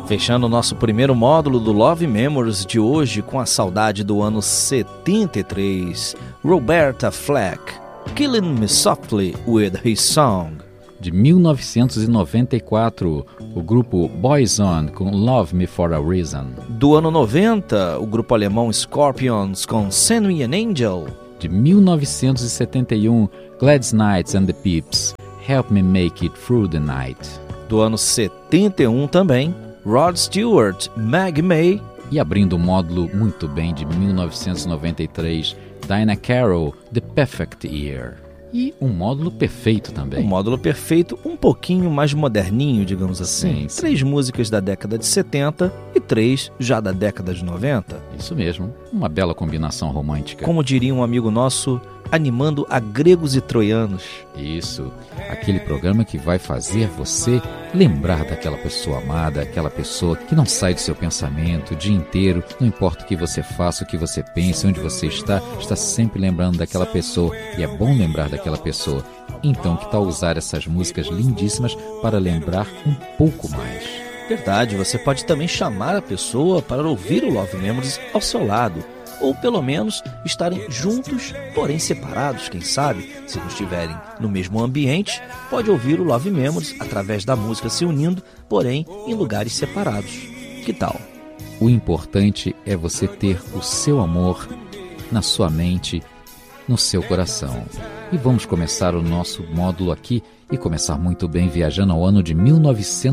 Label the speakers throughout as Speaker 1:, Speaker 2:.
Speaker 1: Fechando o nosso primeiro módulo do Love Memories de hoje com a saudade do ano 73, Roberta Flack, Killing Me Softly with His Song.
Speaker 2: De 1994, o grupo Boyzone com Love Me For A Reason.
Speaker 1: Do ano 90, o grupo alemão Scorpions com Send Me An Angel.
Speaker 2: De 1971, Gladys Knight and the Pips, Help Me Make It Through the Night.
Speaker 1: Do ano 71 também, Rod Stewart, Maggie May.
Speaker 2: E abrindo o módulo muito bem de 1993, Dinah Carroll, The Perfect Year. E um módulo perfeito também.
Speaker 1: Um módulo perfeito, um pouquinho mais moderninho, digamos assim.
Speaker 2: Sim.
Speaker 1: 3 músicas da década de 70 e 3 já da década de 90.
Speaker 2: Isso mesmo, uma bela combinação romântica.
Speaker 1: Como diria um amigo nosso, animando a gregos e troianos.
Speaker 2: Isso, aquele programa que vai fazer você lembrar daquela pessoa amada, aquela pessoa que não sai do seu pensamento o dia inteiro, não importa o que você faça, o que você pense, onde você está sempre lembrando daquela pessoa, e é bom lembrar daquela pessoa. Então, que tal usar essas músicas lindíssimas para lembrar um pouco mais?
Speaker 1: Verdade, você pode também chamar a pessoa para ouvir o Love Memories ao seu lado, ou pelo menos estarem juntos, porém separados, quem sabe? Se não estiverem no mesmo ambiente, pode ouvir o Love Memories através da música se unindo, porém em lugares separados. Que tal?
Speaker 2: O importante é você ter o seu amor na sua mente, no seu coração. E vamos começar o nosso módulo aqui e começar muito bem viajando ao ano de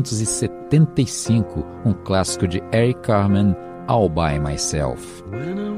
Speaker 2: 1975, um clássico de Eric Carmen, All By Myself.